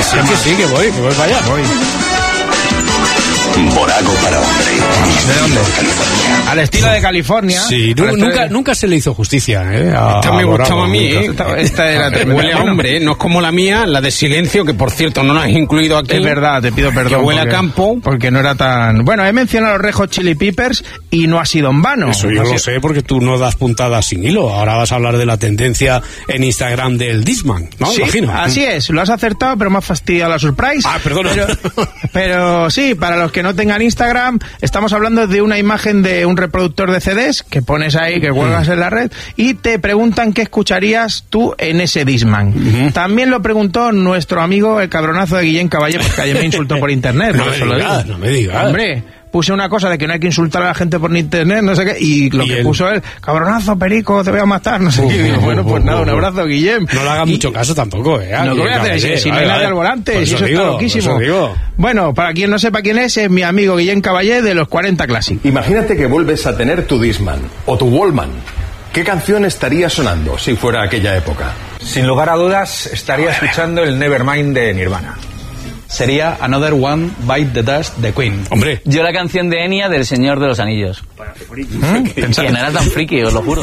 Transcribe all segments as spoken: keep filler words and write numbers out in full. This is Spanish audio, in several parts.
Sí, que sí, que voy, que voy para allá. Voy. Morago para hombre. ¿De dónde? California. Al estilo de California. Sí, nu- nunca, nunca se le hizo justicia, ¿eh? A, Esta me gustaba a mí, ¿eh? Esta, esta era Huele a hombre, ¿eh? No es como la mía, la de silencio, que por cierto no la has incluido aquí. Es verdad, te pido perdón. Que huele porque, a campo. Porque no era tan... Bueno, he mencionado los Red Hot Chili Peppers y no ha sido en vano. Eso yo No ha lo sido- sé porque tú no das puntadas sin hilo. Ahora vas a hablar de la tendencia en Instagram del Discman, ¿no? Sí, Imagino. así es, lo has acertado, pero me ha fastidiado la surprise. Ah, perdona. Pero, pero sí, para los que no tengan Instagram, estamos hablando de una imagen de un reproductor de C Ds que pones ahí, que cuelgas en la red, y te preguntan qué escucharías tú en ese Discman. Uh-huh. También lo preguntó nuestro amigo, el cabronazo de Guillén Caballé, porque ayer me insultó por internet. No por me eso lo digas, digo. no me digas. Hombre, puse una cosa de que no hay que insultar a la gente por internet, no sé qué, y lo Y que él- puso él, cabronazo, perico, te voy a matar, no sé Uh, qué. Y digo, uh, bueno, pues uh, nada, un uh, abrazo, Guillem. No le hagas Y- mucho caso tampoco, ¿eh? no, ¿qué voy a hacer? Si, si no hay nadie al volante, si eso está loquísimo. Por eso digo. Bueno, para quien no sepa quién es, es mi amigo Guillén Caballé de los cuarenta Classic. Imagínate que vuelves a tener tu Discman o tu Wallman. ¿Qué canción estaría sonando si fuera aquella época? Sin lugar a dudas, estaría escuchando el Nevermind de Nirvana. Sería Another One Bite the Dust de Queen. Hombre. Yo la canción de Enya del Señor de los Anillos. Que no era tan friki, os lo juro.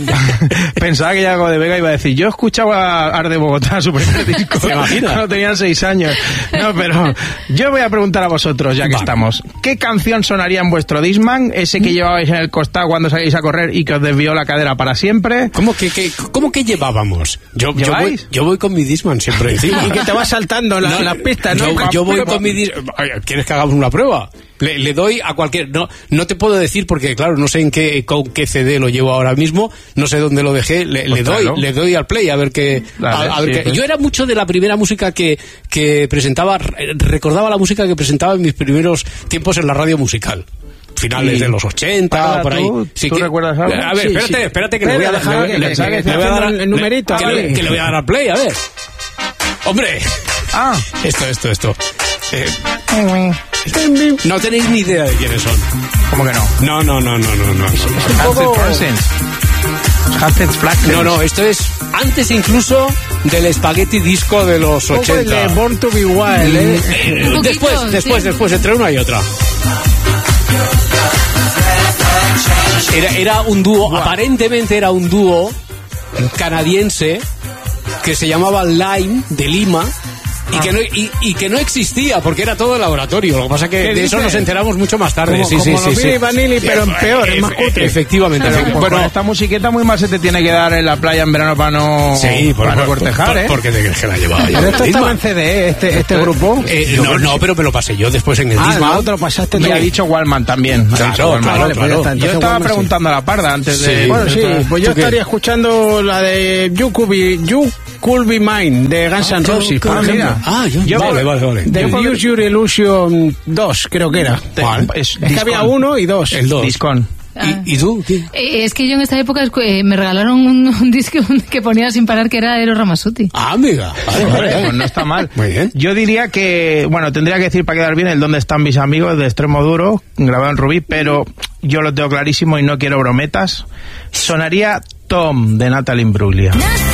Pensaba que Yago de Vega iba a decir, yo escuchaba Ar de Bogotá, su primer disco, ¿Te imaginas? cuando tenían seis años. No, pero yo voy a preguntar a vosotros, ya que Vale. estamos. ¿Qué canción sonaría en vuestro Discman? Ese que llevabais en el costado cuando salíais a correr y que os desvió la cadera para siempre. ¿Cómo que, que, cómo que llevábamos? Yo, yo, voy, ¿Lleváis? yo voy con mi Discman siempre encima. Y que te vas saltando la- No, las pistas, ¿no? Yo, yo voy con mi Discman. ¿Quieres que hagamos una prueba? Le, le doy a cualquier... No, no te puedo decir porque, claro, no sé en qué, con qué C D lo llevo ahora mismo, no sé dónde lo dejé, le, Pues le doy claro. le doy al play a ver qué... Dale, a, a ver sí, qué- pues. Yo era mucho de la primera música que, que presentaba, re- recordaba la música que presentaba en mis primeros tiempos en la radio musical. Finales Sí. de los ochenta, Ahora, por ahí. ¿tú- Sí tú que- recuerdas algo? A ver, Sí, espérate, sí. espérate que le voy a Espera, dar... deja le- que- le- que saque- le voy a dar el- el numerito, que, a le, ver. que le voy a dar al play, a ver. Hombre, Ah, esto, esto, esto. Eh, no tenéis ni idea de quiénes son. ¿cómo que no? No, no, no, no, no, no. Hansel Fransen. Hansel Fransen. No, no, esto es antes incluso del Spaghetti Disco de los Un poco el ochenta. de Born to be Wild, ¿eh? Eh, Un poquito, después, después, sí. después, entre una y otra. Era, era un dúo, aparentemente era un dúo canadiense que se llamaba Lime de Lima. Y que, no, y, y que no existía, porque era todo laboratorio. Lo que pasa es que ¿Qué de eso dices? nos enteramos mucho más tarde. Como- sí, como sí, los sí, Billy sí. Vanilli, pero en peor, es más cutre. Efectivamente. Pero, efectivamente. pues, Bueno, con esta musiqueta muy mal se te tiene que dar en la playa en verano para no, sí, por, para no por- cortejar, por- ¿eh? ¿Por qué te crees que la llevaba yo? Pero esto en estaba Discman? en C D, ¿eh? este, este grupo. Eh, no, no, pero me lo pasé yo después en el Ah, Discman. el otro pasaste Y tú. ha dicho Wallman también. Ha Claro, dicho Wallman. claro, Vale, pues ya claro. está. Yo Entonces, estaba Wallman, sí. preguntando a la parda antes de... Sí. Bueno, sí, pues yo ¿Tú qué? estaría escuchando la de You Could Be, You Could Be Mine de Guns N' Roses, por Ah, ejemplo. mira. Ah, yo, Yo- vale, vale, vale. De Use Your Illusion dos, creo que era. ¿Cuál? Es, Es que había uno y dos. El dos. Discon. ¿Y, ¿Y tú? ¿Qué? Eh, es que yo en esta época escu- eh, me regalaron un, un disco que ponía sin parar que era Eros Ramazzotti. Ah, amiga. Vale, Vale, vale. pues no está mal. Muy bien. Yo diría que, bueno, tendría que decir para quedar bien el dónde están mis amigos de Extremo Duro, grabado en Rubí, pero yo lo tengo clarísimo y no quiero brometas. Sonaría Tom de Natalie Imbruglia.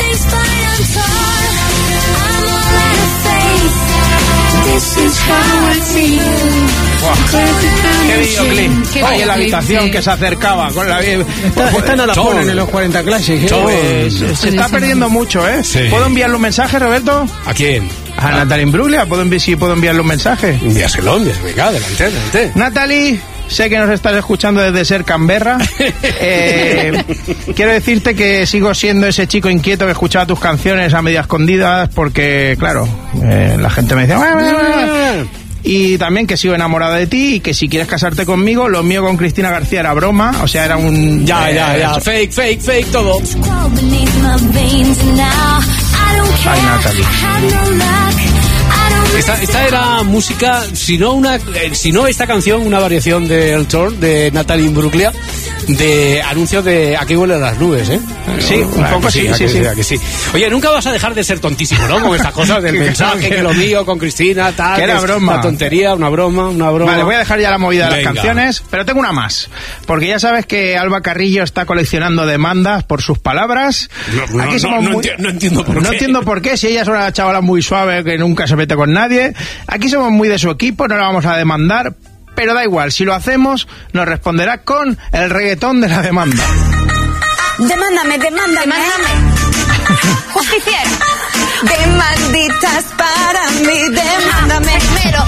¡Qué videoclip! Qué Ahí en la videoclip, habitación sí. que se acercaba con la... Esta, esta no la Tom. ponen en los cuarenta Classic. ¿eh? Tom. Pues, se sí, está sí. perdiendo mucho, ¿eh? Sí. ¿Puedo enviarle un mensaje, Roberto? ¿A quién? A Natalie Imbruglia, ¿puedo envi- sí, puedo enviarle un mensaje? Envíaselo, venga, adelante, adelante. Natalie, sé que nos estás escuchando desde Ser Canberra. Eh, quiero decirte que sigo siendo ese chico inquieto que escuchaba tus canciones a media escondidas porque, claro, eh, la gente me dice... "Buah, buah, buah". Y también que sigo enamorada de ti y que si quieres casarte conmigo, lo mío con Cristina García era broma, o sea, era un... Ya, eh, ya, ya. Fake, fake, fake, todo. Ay, Natalie. Esta, esta era música, si no una, eh, si no esta canción, una variación de El Tour de Natalie Imbruglia, de anuncios de Aquí huelen las nubes, ¿eh? Sí, no, un poco sí, sí, sí, sí, sí. Oye, nunca vas a dejar de ser tontísimo, ¿no? Con estas cosas del mensaje, que lo mío, con Cristina, tal. Que era broma. Una tontería, una broma, una broma. Vale, voy a dejar ya la movida de Venga. las canciones, pero tengo una más. Porque ya sabes que Alba Carrillo está coleccionando demandas por sus palabras. No, no, Aquí no, somos no, muy... enti- no entiendo por No qué. entiendo por qué, si ella es una chavala muy suave que nunca se mete con nadie. Aquí somos muy de su equipo, no la vamos a demandar, pero da igual, si lo hacemos, nos responderá con el reggaetón de la demanda. Demándame, demándame. Demándame. Justiciero. Demanditas para mí, demándame. Primero,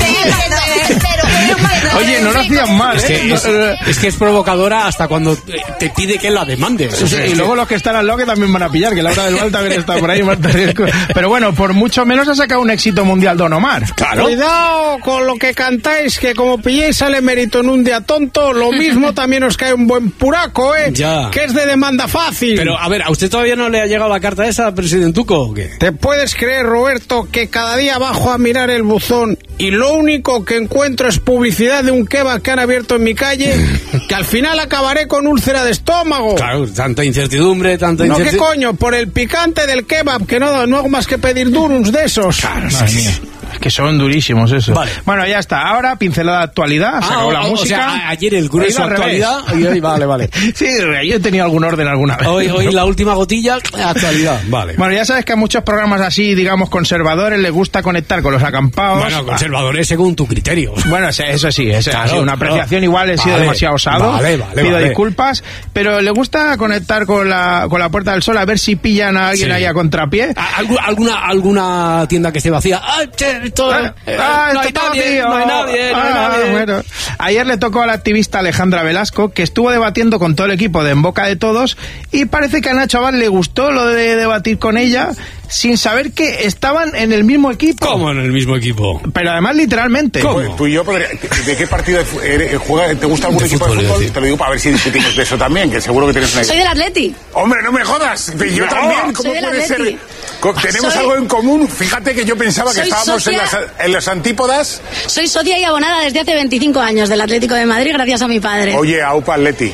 Oye, no lo hacían mal, Es ¿eh? que es, es que es provocadora hasta cuando eh, te pide que la demandes. Sí, O sea, y es luego que- los que están al lado que también van a pillar, que Laura del Val también está por ahí. Marta Riesco. Pero bueno, por mucho menos ha sacado un éxito mundial Don Omar. Claro. Cuidado con lo que cantáis, que como pilléis al emérito en un día tonto, lo mismo también os cae un buen puraco, ¿eh? Ya. Que es de demanda fácil. Pero, a ver, ¿a usted todavía no le ha llegado la carta esa, presidentuco, o qué? ¿Te puedes creer, Roberto, que cada día bajo a mirar el buzón y lo único que encuentro es publicidad de un kebab que han abierto en mi calle, que al final acabaré con úlcera de estómago? Claro, tanta incertidumbre, tanta No, ¿qué incertidumbre. coño? Por el picante del kebab, que no, no hago más que pedir durums de esos. Claro, Madre sí, mía, sí. es que son durísimos eso. Vale. Bueno, ya está. Ahora, pincelada de actualidad. Se Ah, acabó la o- o música. sea, a- ayer el grueso He ido al revés. actualidad, y hoy vale, vale. Sí, yo he tenido algún orden alguna vez. Hoy, hoy la última gotilla, actualidad, vale. Bueno, ya sabes que a muchos programas así, digamos, conservadores, les gusta conectar con los acampados. Bueno, conservadores según tu criterio. Bueno, eso eso sí, eso Claro, ha sido una claro. apreciación, igual he sido Vale, demasiado osado. vale, vale, Pido vale. disculpas, pero le gusta conectar con la, con la Puerta del Sol a ver si pillan a alguien Sí. ahí a contrapié. ¿A- algu- ¿Alguna, alguna tienda que esté vacía? ¡Ah, che, esto, Ah, eh, ah, no, hay esto está nadie, vacío. no hay nadie, no hay Ah, nadie! bueno. Ayer le tocó a la activista Alejandra Velasco, que estuvo debatiendo con todo el equipo de En Boca de Todos, y parece que a Nacho Abad le gustó lo de debatir con ella, sin saber que estaban en el mismo equipo. ¿Cómo en el mismo equipo? Pero además literalmente. ¿Cómo? Pues tú y yo, podría- ¿de qué partido de fu- eres- juega- te gusta algún De equipo fútbol, de es fútbol? decir. Te lo digo para ver si discutimos de eso también, que seguro que tienes una idea. Soy del Atleti. Hombre, no me jodas. Yo No, también. ¿Cómo soy del puede ser? Atleti. Co- Tenemos Soy- algo en común. Fíjate que yo pensaba que Soy estábamos en socia- las, en las antípodas. Soy socia y abonada desde hace veinticinco años del Atlético de Madrid gracias a mi padre. Oye, Aupa Atleti.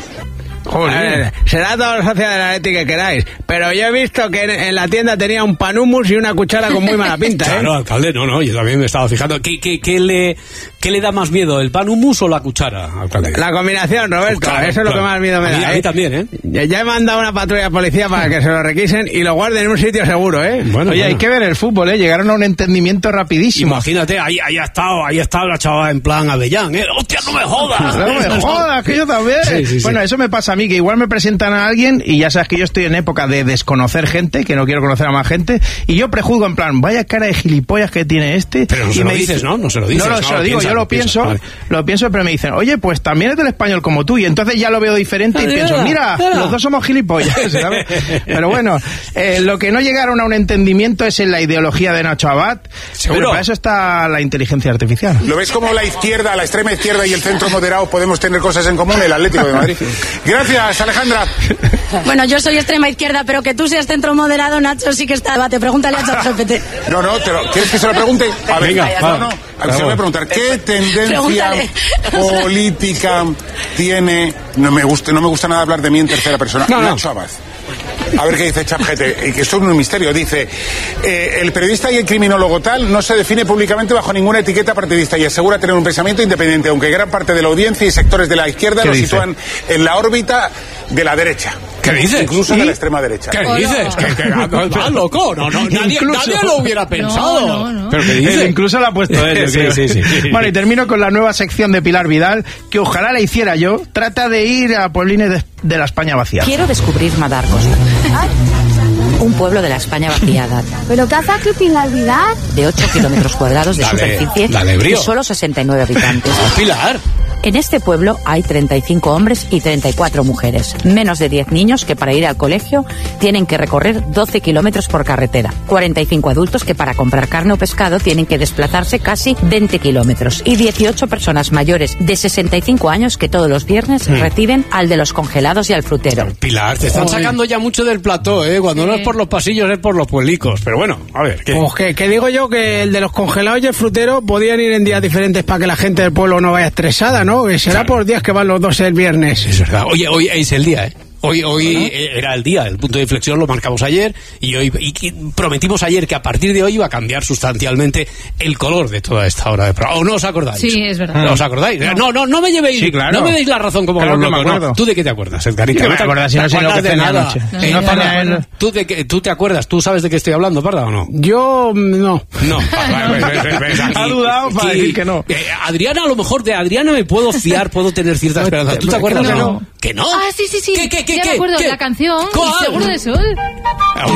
Joder. Eh, será toda la sociedad del Atleti que queráis, pero yo he visto que en, en la tienda tenía un panumus y una cuchara con muy mala pinta, ¿eh? Claro, alcalde, no, no, yo también me estaba fijando. ¿Qué, qué, qué le, qué le da más miedo, el pan hummus o la cuchara, alcalde? La combinación, Roberto, Claro, eso es lo claro. que más miedo me A da. mí- a mí ¿eh? también, ¿eh? Ya ya he mandado una patrulla de policía para que se lo requisen y lo guarden en un sitio seguro, ¿eh? Bueno, Oye, bueno. hay que ver el fútbol, ¿eh? Llegaron a un entendimiento rapidísimo. Imagínate, ahí, ahí ha estado, ahí ha estado la chavala en plan Avellán, ¿eh? ¡Hostia, no me jodas! No me jodas, que yo también. Sí, sí, sí. Bueno, eso me pasa a mí, que igual me presentan a alguien y ya sabes que yo estoy en época de desconocer gente, que no quiero conocer a más gente, y yo prejuzgo en plan, vaya cara de gilipollas que tiene este. Pero no y se lo me dices, dicen- ¿no? No se lo dices, No, no, no, se lo lo digo, piensas, yo lo lo piensas, pienso, vale. lo pienso, pero me dicen, oye, pues también es del español como tú, y entonces ya lo veo diferente y Ah, pienso, mira, mira, mira. los dos somos gilipollas, ¿sabes? Pero bueno, eh, lo que no llegaron a un entendimiento es en la ideología de Nacho Abad, ¿Seguro? pero para eso está la inteligencia artificial. ¿Lo ves como la izquierda, la extrema izquierda y el centro moderado podemos tener cosas en común? El Atlético de Madrid. Gracias, Alejandra. Bueno, yo soy extrema izquierda, pero que tú seas centro moderado, Nacho, sí que está debate. Pregúntale a ChatGPT. No, no, te lo- ¿quieres que se lo pregunte? A ver, Venga, no, va. no. A ver, se lo voy a preguntar. ¿Qué tendencia Pregúntale. política tiene? No me gusta, no me gusta nada hablar de mí en tercera persona. No, no. Nacho Abad. A ver qué dice ChatGPT, y que esto es un misterio. Dice, eh, el periodista y el criminólogo tal no se define públicamente bajo ninguna etiqueta partidista y asegura tener un pensamiento independiente, aunque gran parte de la audiencia y sectores de la izquierda ¿Qué lo dice? sitúan en la órbita de la derecha. ¿Qué dices? Incluso ¿Sí? de la extrema derecha. ¿Qué dices? ¿Qué, qué, va, loco? No, no, nadie, Incluso. nadie lo hubiera pensado. No, no, no. ¿Pero qué Él dices? incluso lo ha puesto él. yo Sí, creo. sí, sí, sí. Bueno, y termino con la nueva sección de Pilar Vidal, que ojalá la hiciera yo. Trata de ir a pueblines de, de la España vacía. Quiero descubrir Madargos, un pueblo de la España vaciada, ¿Pero qué hace aquí Pilar Vidal? de ocho kilómetros cuadrados de Dale, superficie dale brío. y solo sesenta y nueve habitantes. Pilar. En este pueblo hay treinta y cinco hombres y treinta y cuatro mujeres. Menos de diez niños que para ir al colegio tienen que recorrer doce kilómetros por carretera. cuarenta y cinco adultos que para comprar carne o pescado tienen que desplazarse casi veinte kilómetros. Y dieciocho personas mayores de sesenta y cinco años que todos los viernes Mm. reciben al de los congelados y al frutero. Pilar, te están sacando ya mucho del plató, ¿eh? Cuando no es por los pasillos, es por los pueblicos. Pero bueno, a ver, ¿qué? Pues que, que digo yo que el de los congelados y el frutero podían ir en días diferentes para que la gente del pueblo no vaya estresada, ¿no? Que será por días que van los dos el viernes. Es verdad. Oye, hoy es el día, ¿eh? Hoy, hoy eh, era el día, el punto de inflexión lo marcamos ayer y hoy y que prometimos ayer que a partir de hoy iba a cambiar sustancialmente el color de toda esta hora de programa. ¿O no os acordáis? Sí, es verdad. ¿No os acordáis? No, no, no, no me llevéis, Sí, claro. no me deis la razón como Claro los que me locos, no. acuerdo. ¿Tú de qué te acuerdas, Edgarita? ¿Qué me te- acuerdas si no te sé lo que acuerdas de cené nada? anoche? Eh, Si no Parda, cené el- ¿tú, de qué- ¿Tú te acuerdas? ¿Tú sabes de qué estoy hablando, Parda, o no? Yo no. No. Ves, ves, ves, ves, aquí. Ha dudado para Aquí. decir que no. Eh, Adriana, a lo mejor de Adriana me puedo fiar, puedo tener cierta esperanza. ¿Tú te acuerdas No. o no? ¿Que no? Ah, sí, sí, sí. ¿Qué, qué, qué, ya qué? me acuerdo, ¿Qué? la canción ¿Cuál? y Seguro de Sol.